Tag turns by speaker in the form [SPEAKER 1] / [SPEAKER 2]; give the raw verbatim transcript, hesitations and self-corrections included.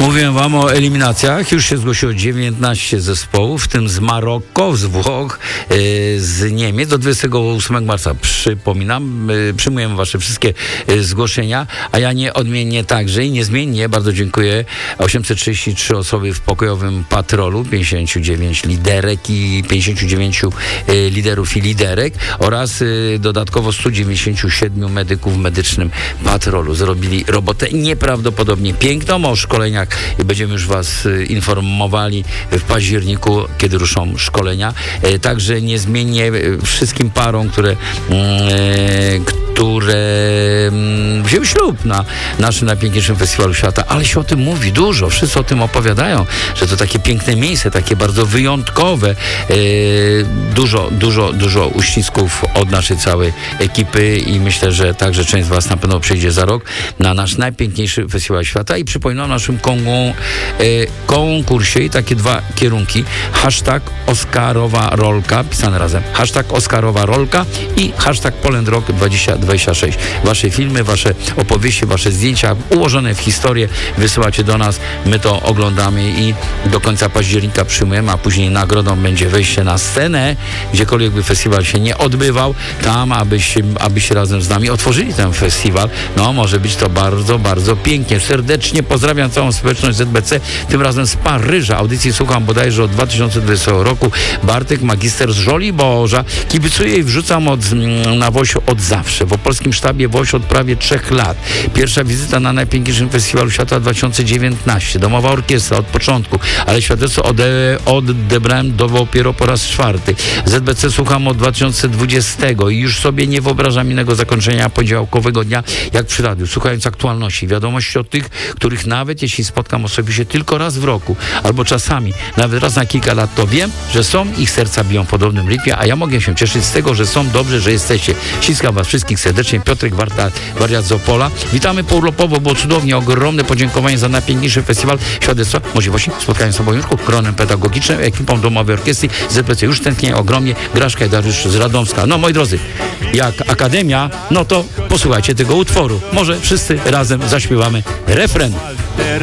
[SPEAKER 1] Mówiłem wam o eliminacjach. Już się zgłosiło dziewiętnaście zespołów, w tym z Maroko, z Włoch, yy, z Niemiec. Do dwudziestego ósmego marca, przypominam, yy, przyjmujemy wasze wszystkie yy, zgłoszenia, a ja nieodmiennie także i niezmiennie bardzo dziękuję. osiemset trzydzieści trzy osoby w pokojowym patrolu, pięćdziesiąt dziewięć liderek i pięćdziesiąt dziewięć yy, liderów i liderek oraz yy, dodatkowo sto dziewięćdziesiąt siedem medyków w medycznym patrolu. Zrobili robotę nieprawdopodobnie piękną. O szkoleniach i będziemy już was informowali w październiku, kiedy ruszą szkolenia. E, także niezmiennie wszystkim parom, które, e, które e, wzięły ślub na naszym najpiękniejszym festiwalu świata, ale się o tym mówi dużo, wszyscy o tym opowiadają, że to takie piękne miejsce, takie bardzo wyjątkowe. E, dużo, dużo, dużo uścisków od naszej całej ekipy i myślę, że także część z was na pewno przyjdzie za rok na nasz najpiękniejszy festiwal świata i przypominam o naszym kon- e, konkursie i takie dwa kierunki. Hashtag Oscarowa Rolka, pisane razem. Hashtag Oscarowa Rolka i hashtag Poland Rock dwa tysiące dwudziesty szósty. Wasze filmy, wasze opowieści, wasze zdjęcia ułożone w historię wysyłacie do nas. My to oglądamy i do końca października przyjmujemy, a później nagrodą będzie wejście na scenę, gdziekolwiek by festiwal się nie odbywał, tam abyście, abyście razem z nami otworzyli ten festiwal. No, może być to bardzo, bardzo pięknie. Serdecznie pozdrawiam całą społeczność Z B C, tym razem z Paryża. Audycji słucham bodajże od dwa tysiące dwudziestego roku. Bartek, magister z Żoliborza. Kibicuję i wrzucam od, na Wosiu od zawsze. W opolskim sztabie Wosiu od prawie trzech lat. Pierwsza wizyta na najpiękniejszym festiwalu świata dwa tysiące dziewiętnasty. Domowa orkiestra od początku, ale świadectwo ode, odebrałem dopiero po raz czwarty. Z B C słucham od dwa tysiące dwudziestego i już sobie nie wyobrażam innego zakończenia poniedziałkowego dnia, jak przy radiu, słuchając aktualności, wiadomości od tych, których nawet jeśli spotkam osobiście tylko raz w roku, albo czasami nawet raz na kilka lat, to wiem, że są, ich serca biją w podobnym rytmie, a ja mogę się cieszyć z tego, że są dobrze, że jesteście. Ściskam was wszystkich serdecznie. Piotrek Warta, wariat z Opola. Witamy pourlopowo, było cudownie. Ogromne podziękowanie za najpiękniejszy festiwal. Świadectwa możliwości spotkania z Obowiązku, gronem pedagogicznym, ekipą Domowej Orkiestry Z B C. Już tęsknię ogromnie. Graszka i Dariusz z Radomska. No, moi drodzy, jak Akademia, no to posłuchajcie tego utworu. Może wszyscy razem zaśpiewamy refren.